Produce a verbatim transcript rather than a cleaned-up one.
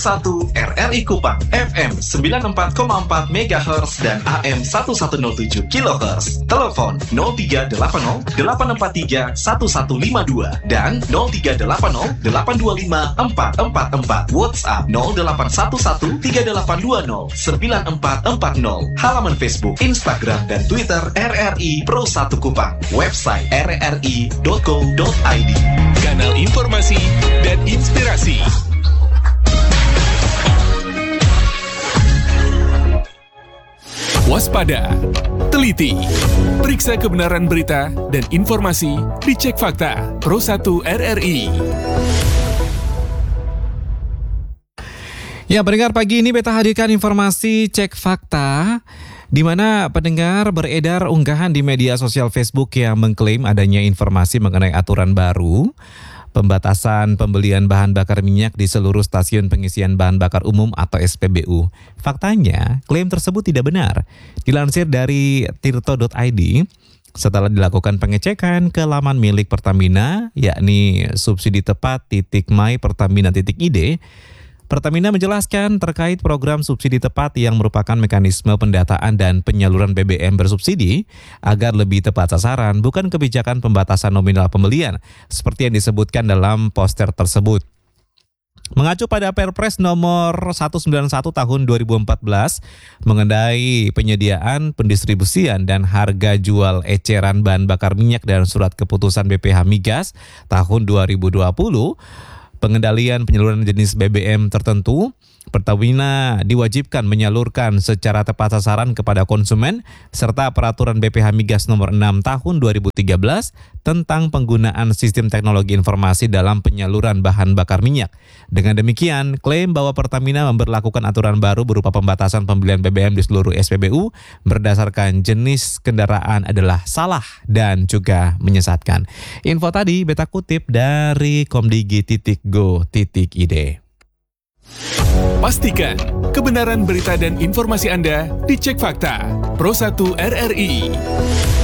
satu R R I Kupang F M sembilan puluh empat koma empat megahertz dan A M seribu seratus tujuh kilohertz. Telepon nol tiga delapan nol delapan empat tiga satu satu lima dua dan nol tiga delapan nol delapan dua lima empat empat empat. WhatsApp nol delapan satu satu tiga delapan dua nol sembilan empat empat nol. Halaman Facebook, Instagram, dan Twitter R R I Pro satu Kupang. Website r r i dot co dot i d. Kanal informasi dan inspirasi. Waspada, teliti, periksa kebenaran berita dan informasi, dicek fakta. Pro satu R R I. Ya, pendengar, pagi ini Beta hadirkan informasi cek fakta, di mana pendengar beredar unggahan di media sosial Facebook yang mengklaim adanya informasi mengenai aturan baru pembatasan pembelian bahan bakar minyak di seluruh stasiun pengisian bahan bakar umum atau S P B U. Faktanya, klaim tersebut tidak benar. Dilansir dari tirto dot i d, setelah dilakukan pengecekan ke laman milik Pertamina, yakni subsidi tepat titik my pertamina titik i d, Pertamina menjelaskan terkait program subsidi tepat yang merupakan mekanisme pendataan dan penyaluran B B M bersubsidi agar lebih tepat sasaran, bukan kebijakan pembatasan nominal pembelian, seperti yang disebutkan dalam poster tersebut. Mengacu pada Perpres nomor seratus sembilan puluh satu tahun dua ribu empat belas mengenai penyediaan, pendistribusian, dan harga jual eceran bahan bakar minyak dan surat keputusan B P H Migas tahun dua ribu dua puluh, pengendalian penyaluran jenis B B M tertentu, Pertamina diwajibkan menyalurkan secara tepat sasaran kepada konsumen, serta peraturan B P H Migas nomor enam tahun dua ribu tiga belas tentang penggunaan sistem teknologi informasi dalam penyaluran bahan bakar minyak. Dengan demikian, klaim bahwa Pertamina memberlakukan aturan baru berupa pembatasan pembelian B B M di seluruh S P B U berdasarkan jenis kendaraan adalah salah dan juga menyesatkan. Info tadi Beta kutip dari komdigi titik go titik i d. Pastikan kebenaran berita dan informasi Anda dicek fakta. Pro satu R R I.